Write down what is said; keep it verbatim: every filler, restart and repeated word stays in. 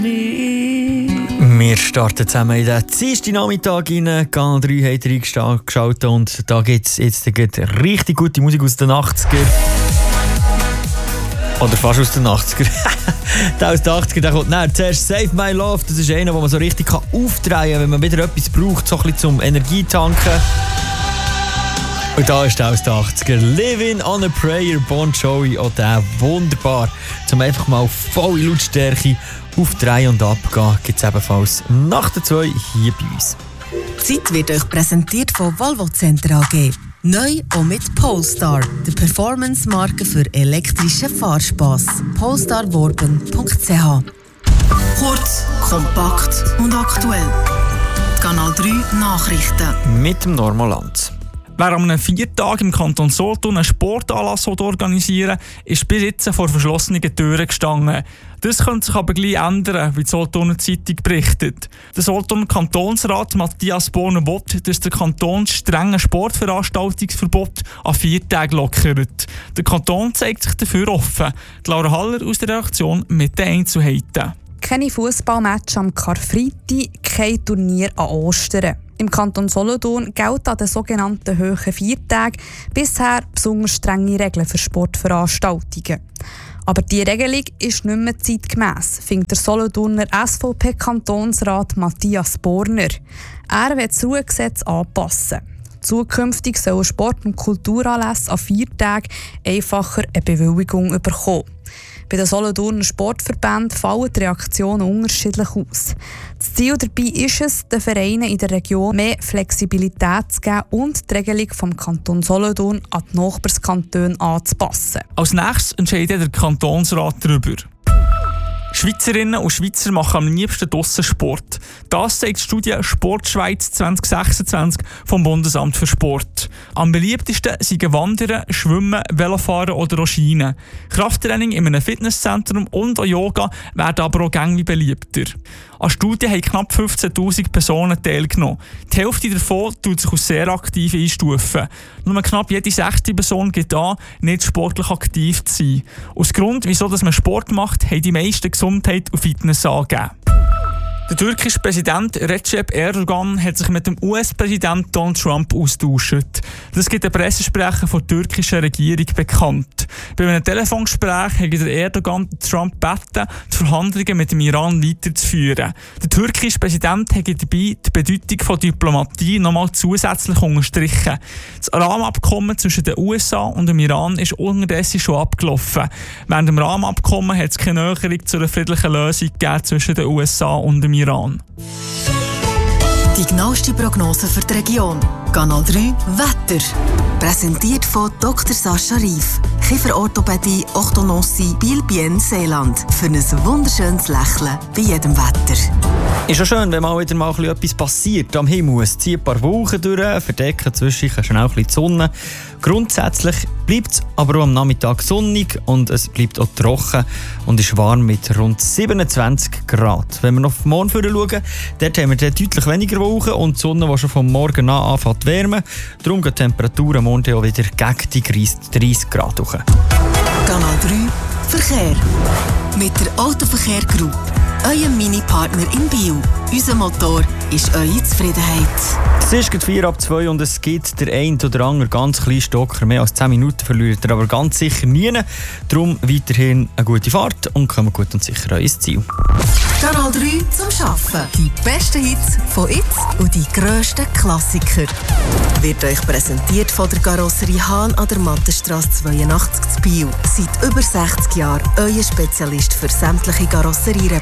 Wir starten zusammen in den zweiten Nachmittag rein. Kanal drei hat reingeschaut und da gibt es jetzt richtig gute Musik aus den achtziger. Oder fast aus den achtziger. Der aus den achtziger, der kommt näher. Zuerst Save My Love, das ist einer, den man so richtig aufdrehen kann, wenn man wieder etwas braucht, so ein bisschen zum Energietanken. Und da ist der aus den achtziger. Living on a Prayer, Bon Jovi, auch der wunderbar. Zum einfach mal volle Lautstärke aufdrehen und abgehen, gibt es ebenfalls nach der zwei hier bei uns. Die Zeit wird euch präsentiert von Volvo Center A G. Neu auch mit Polestar, der Performance-Marke für elektrischen Fahrspass. polestar worben punkt c h. Kurz, kompakt und aktuell. Die Kanal drei Nachrichten. Mit dem Normalland. Wer an einem Viertag im Kanton Solothurn einen Sportanlass organisieren will, ist bis jetzt vor verschlossenen Türen gestanden. Das könnte sich aber gleich ändern, wie die Solothurner Zeitung berichtet. Der Solothurner Kantonsrat Matthias Borner will, dass der Kanton das strenge Sportveranstaltungsverbot an vier Tagen lockert. Der Kanton zeigt sich dafür offen. Laura Haller aus der Redaktion mit den Einzelheiten. Keine Fußballmatch am Karfreitag, kein Turnier an Ostern. Im Kanton Solothurn gelten an den sogenannten hohen Viertagen bisher besonders strenge Regeln für Sportveranstaltungen. Aber diese Regelung ist nicht mehr zeitgemäss, findet der Solothurner S V P-Kantonsrat Matthias Borner. Er will das Ruhegesetz anpassen. Zukünftig sollen Sport- und Kulturanlässe an vier Tagen einfacher eine Bewilligung bekommen. Bei den Solothurner Sportverbänden fallen die Reaktionen unterschiedlich aus. Das Ziel dabei ist es, den Vereinen in der Region mehr Flexibilität zu geben und die Regelung vom Kanton Solothurn an die Nachbarskantone anzupassen. Als nächstes entscheidet der Kantonsrat darüber. Schweizerinnen und Schweizer machen am liebsten draussen Sport. Das zeigt die Studie Sportschweiz zwanzig sechsundzwanzig vom Bundesamt für Sport. Am beliebtesten sind Wandern, Schwimmen, Velofahren oder auch Skien. Krafttraining in einem Fitnesszentrum und auch Yoga werden aber auch gängig beliebter. An der Studie haben knapp fünfzehntausend Personen teilgenommen. Die Hälfte davon tut sich als sehr aktiv einstufen. Nur knapp jede sechste Person gibt an, nicht sportlich aktiv zu sein. Aus Grund, wieso man Sport macht, haben die meisten Gesundheit und Fitness angegeben. Der türkische Präsident Recep Erdogan hat sich mit dem U S-Präsident Donald Trump austauscht. Das gibt der Pressesprecher der türkischen Regierung bekannt. Bei einem Telefongespräch hat der Erdogan Trump gebeten, die Verhandlungen mit dem Iran weiterzuführen. Der türkische Präsident hat dabei die Bedeutung von Diplomatie nochmal zusätzlich unterstrichen. Das Rahmenabkommen zwischen den U S A und dem Iran ist unterdessen schon abgelaufen. Während dem Rahmenabkommen hat es keine Näherung zu einer friedlichen Lösung gegeben zwischen den U S A und dem Iran. Die genaueste Prognose für die Region. Kanal drei Wetter. Präsentiert von Doktor Sascha Rief. Kieferorthopädie, Orthodontie, Biel-Bien, Seeland. Für ein wunderschönes Lächeln bei jedem Wetter. Ist schon schön, wenn mal wieder mal etwas passiert am Himmel. Es zieht ein paar Wolken durch, verdecken zwischen schnell ein bisschen die Sonne. Grundsätzlich bleibt es aber auch am Nachmittag sonnig und es bleibt auch trocken und ist warm mit rund siebenundzwanzig Grad. Wenn wir noch auf morgen schauen, dort haben wir deutlich weniger Wolken und die Sonne, die schon vom Morgen an anfängt zu wärmen. Darum gehen die Temperaturen morgen auch wieder gegen die dreißig Grad hoch. Kanal drei Verkehr. Mit der Autoverkehr Group. Euer Mini-Partner in Biel. Unser Motor ist eure Zufriedenheit. Es ist gerade vier ab zwei und es gibt der ein oder andere ganz kleinen Stocker. Mehr als zehn Minuten verliert er aber ganz sicher nie. Darum weiterhin eine gute Fahrt und kommen gut und sicher an euer Ziel. Kanal drei zum Arbeiten. Die besten Hits von jetzt und die grössten Klassiker. Wird euch präsentiert von der Karosserie Hahn an der Mattenstrasse zweiundachtzig zu Biel. Seit über sechzig Jahren euer Spezialist für sämtliche Karosserien.